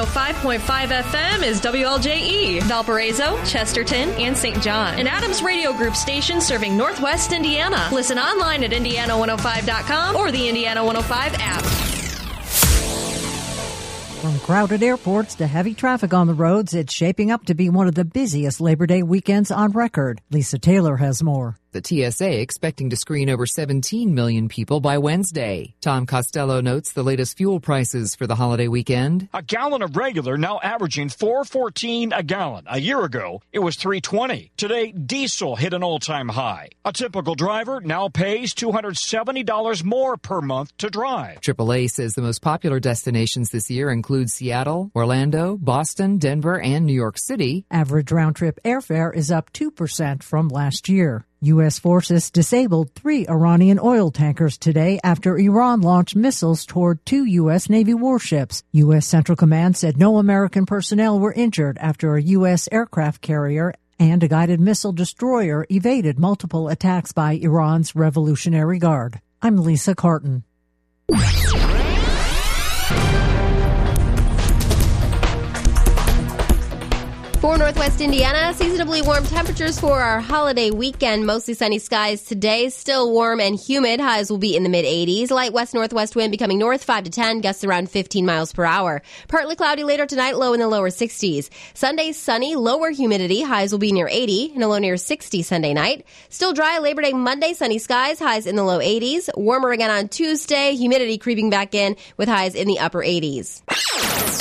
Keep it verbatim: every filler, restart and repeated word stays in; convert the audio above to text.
five point five F M is W L J E, Valparaiso, Chesterton, and Saint John. An Adams Radio Group station serving Northwest Indiana. Listen online at Indiana one oh five dot com or the Indiana one oh five app. From crowded airports to heavy traffic on the roads, it's shaping up to be one of the busiest Labor Day weekends on record. Lisa Taylor has more. The T S A expecting to screen over seventeen million people by Wednesday. Tom Costello notes the latest fuel prices for the holiday weekend. A gallon of regular now averaging four fourteen a gallon. A year ago, it was three twenty. Today, diesel hit an all-time high. A typical driver now pays two hundred seventy dollars more per month to drive. triple A says the most popular destinations this year include Seattle, Orlando, Boston, Denver, and New York City. Average round-trip airfare is up two percent from last year. U S forces disabled three Iranian oil tankers today after Iran launched missiles toward two U S Navy warships. U S Central Command said no American personnel were injured after a U S aircraft carrier and a guided missile destroyer evaded multiple attacks by Iran's Revolutionary Guard. I'm Lisa Carton. For Northwest Indiana, seasonably warm temperatures for our holiday weekend. Mostly sunny skies today. Still warm and humid. Highs will be in the mid eighties. Light west-northwest wind becoming north five to ten. Gusts around fifteen miles per hour. Partly cloudy later tonight. Low in the lower sixties. Sunday sunny. Lower humidity. Highs will be near eighty. And a low near sixty Sunday night. Still dry. Labor Day Monday. Sunny skies. Highs in the low eighties. Warmer again on Tuesday. Humidity creeping back in with highs in the upper eighties.